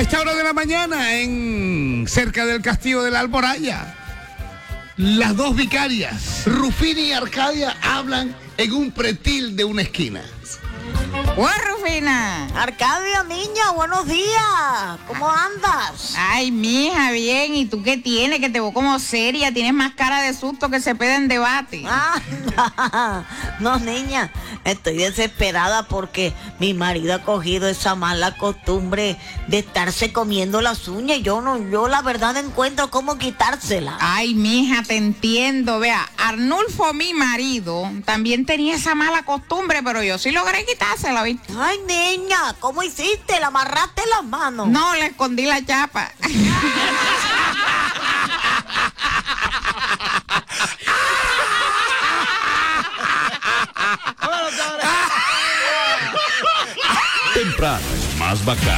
esta hora de la mañana, cerca del castillo de la Alboraya, las dos vicarias, Rufina y Arcadia, hablan en un pretil de una esquina. ¡Hola, Rufina! Arcadia, niña, buenos días. ¿Cómo andas? Ay, mija, bien. ¿Y tú qué tienes? Que te veo como seria. Tienes más cara de susto que se pide en debate. No, niña. Estoy desesperada porque mi marido ha cogido esa mala costumbre de estarse comiendo las uñas. Y yo la verdad no encuentro cómo quitársela. Ay, mija, te entiendo. Vea, Arnulfo, mi marido, también tenía esa mala costumbre, pero yo sí logré quitársela, ¿viste? Ay, niña, ¿cómo hiciste? ¿La amarraste las manos? No, le escondí la chapa. Temprano es más bacán.